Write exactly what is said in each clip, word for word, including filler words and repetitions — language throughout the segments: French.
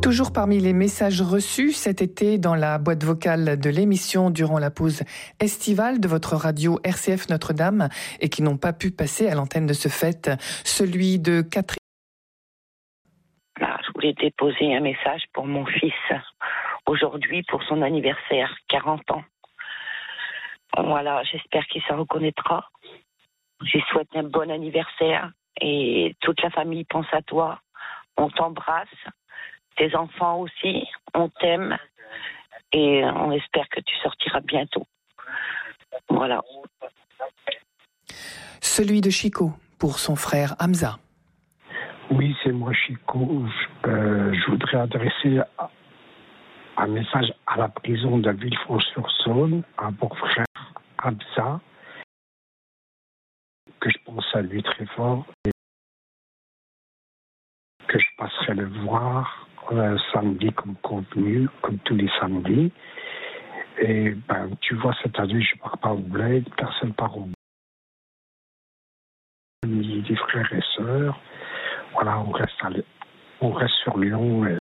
Toujours parmi les messages reçus cet été dans la boîte vocale de l'émission durant la pause estivale de votre radio R C F Notre-Dame et qui n'ont pas pu passer à l'antenne de ce fait, celui de Catherine. Là, je voulais déposer un message pour mon fils aujourd'hui pour son anniversaire, quarante ans. Voilà, j'espère qu'il se reconnaîtra. Je lui souhaite un bon anniversaire et toute la famille pense à toi. On t'embrasse. Tes enfants aussi, on t'aime et on espère que tu sortiras bientôt. Voilà. Celui de Chico pour son frère Hamza. Oui, c'est moi Chico. Je, euh, je voudrais adresser un message à la prison de Villefranche-sur-Saône, à mon frère Hamza, que je pense à lui très fort et que je passerai le voir euh, samedi comme convenu, comme tous les samedis. Et ben, tu vois, cette année, je ne pars pas au bled, personne ne part au bled. Ni des frères et sœurs. Voilà, on reste, à, on reste sur Lyon. Et,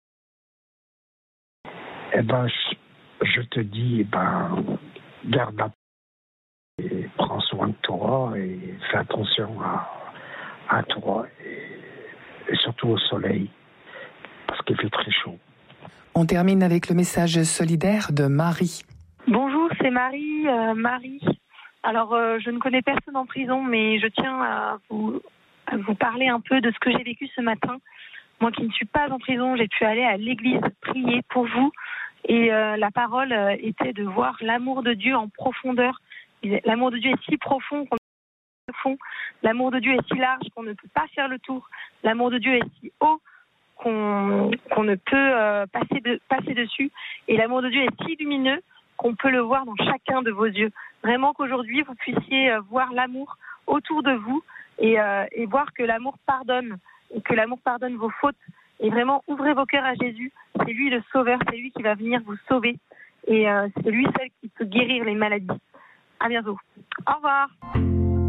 et ben, je, je te dis, ben, garde la paix et prends soin de toi et fais attention à, à toi et, et surtout au soleil, parce qu'il fait très chaud. On termine avec le message solidaire de Marie. Bonjour, c'est Marie. Euh, Marie. Alors, euh, je ne connais personne en prison, mais je tiens à vous, à vous parler un peu de ce que j'ai vécu ce matin. Moi qui ne suis pas en prison, j'ai pu aller à l'église prier pour vous. Et euh, la parole euh, était de voir l'amour de Dieu en profondeur. L'amour de Dieu est si profond qu'on ne peut pas faire le fond. L'amour de Dieu est si large qu'on ne peut pas faire le tour. L'amour de Dieu est si haut qu'on, qu'on ne peut euh, passer, de, passer dessus. Et l'amour de Dieu est si lumineux qu'on peut le voir dans chacun de vos yeux. Vraiment qu'aujourd'hui, vous puissiez euh, voir l'amour autour de vous et, euh, et voir que l'amour pardonne, et que l'amour pardonne vos fautes. Et vraiment, ouvrez vos cœurs à Jésus. C'est lui le sauveur, c'est lui qui va venir vous sauver. Et euh, c'est lui seul qui peut guérir les maladies. À bientôt. Au revoir.